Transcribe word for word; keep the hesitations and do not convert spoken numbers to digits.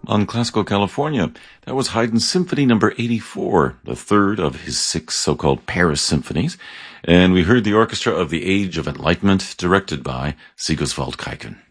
On Classical California, that was Haydn's Symphony number eighty-four, the third of his six so-called Paris symphonies, and we heard the orchestra of the Age of Enlightenment, directed by Sigoswald Keiken.